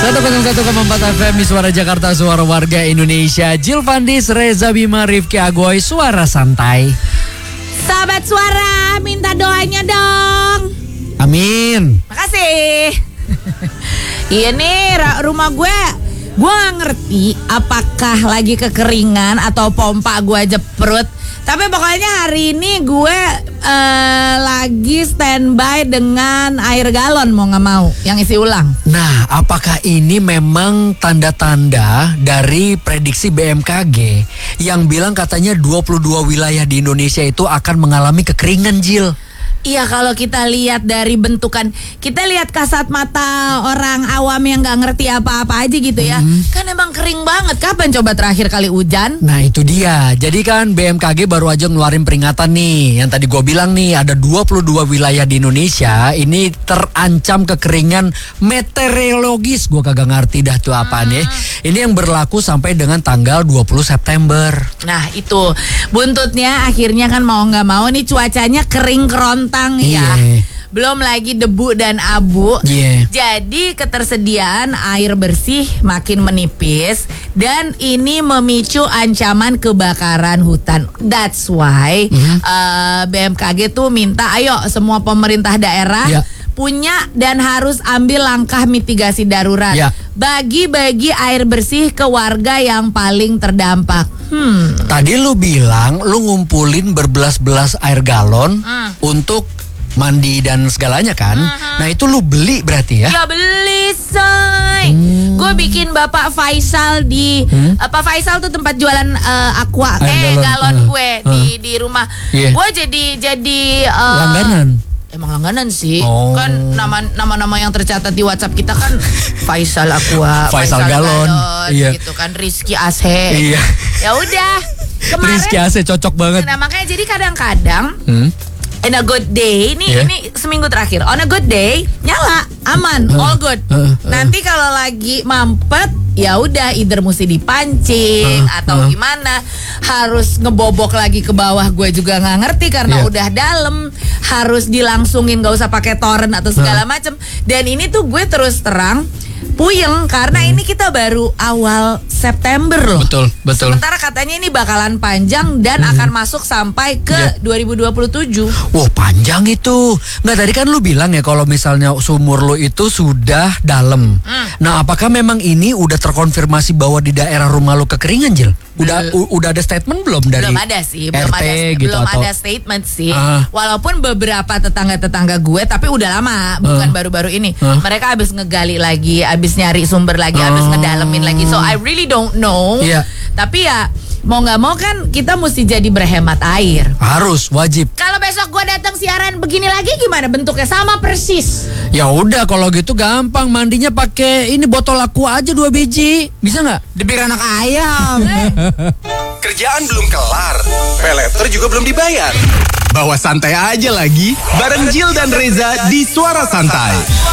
101,4 FM Suara Jakarta, suara warga Indonesia. Jill Fandis, Reza Bima, Rifki Agoy, suara santai. Sahabat suara, minta doanya dong. Amin. Makasih. Iya nih, rumah gue gak ngerti apakah lagi kekeringan atau pompa gue jeprut. Tapi pokoknya hari ini gue lagi standby dengan air galon mau gak mau yang isi ulang. Nah, apakah ini memang tanda-tanda dari prediksi BMKG yang bilang katanya 22 wilayah di Indonesia itu akan mengalami kekeringan, Jill? Iya, kalau kita lihat dari bentukan, kita lihat kasat mata orang awam yang gak ngerti apa-apa aja gitu ya. Kan emang kering banget. Kapan coba terakhir kali hujan? Nah itu dia. Jadi kan BMKG baru aja ngeluarin peringatan nih. Yang tadi gue bilang nih, ada 22 wilayah di Indonesia ini terancam kekeringan meteorologis. Gue kagak ngerti dah tuh apaan ya. Ini yang berlaku sampai dengan tanggal 20 September. Nah itu buntutnya akhirnya kan mau gak mau nih cuacanya kering kerontang ya. Belum lagi debu dan abu. Jadi ketersediaan air bersih makin menipis dan ini memicu ancaman kebakaran hutan. That's why BMKG tuh minta ayo semua pemerintah daerah punya dan harus ambil langkah mitigasi darurat. Bagi-bagi air bersih ke warga yang paling terdampak. Tadi lu bilang lu ngumpulin berbelas-belas air galon untuk mandi dan segalanya kan. Nah itu lu beli berarti ya? Ya beli say. Gue bikin Bapak Faisal di Pak Faisal tuh tempat jualan aqua galon gue di rumah. Gue jadi langganan. Emang langganan sih. Kan nama-nama yang tercatat di WhatsApp kita kan Faisal Aqua, Faisal galon gitu kan, Rizky Ase. Ya udah. Rizky Ase cocok banget. Nah, makanya jadi kadang-kadang in a good day, ini seminggu terakhir. On a good day, nyala, aman, all good. Nanti kalau lagi mampet, ya udah either mesti dipancing atau gimana, harus ngebobok lagi ke bawah, gue juga nggak ngerti karena udah dalam, harus dilangsungin, nggak usah pakai torrent atau segala macem. Dan ini tuh gue terus terang puyeng karena ini kita baru awal September loh. Betul. Sementara katanya ini bakalan panjang dan akan masuk sampai ke 2027. Wah, panjang itu. Nggak, tadi kan lu bilang ya kalau misalnya sumur lu itu sudah dalam. Nah, apakah memang ini udah terkonfirmasi bahwa di daerah rumah lu kekeringan, Jil? Udah ada statement belum dari belum ada sih, RT gitu belum atau ada statement sih. Walaupun beberapa tetangga gue, tapi udah lama, bukan baru-baru ini. Mereka habis ngegali lagi, habis nyari sumber lagi, habis ngedalemin lagi. So I really don't know. Tapi ya mau nggak mau kan kita mesti jadi berhemat air. Harus, wajib. Kalau besok gue datang siaran begini lagi gimana bentuknya? Sama persis. Ya udah kalau gitu gampang, mandinya pakai ini botol aqua aja 2 biji. Bisa nggak? Debir anak ayam. Kerjaan belum kelar, peleter juga belum dibayar. Bawa santai aja lagi bareng Jill dan Reza di Suara Santai.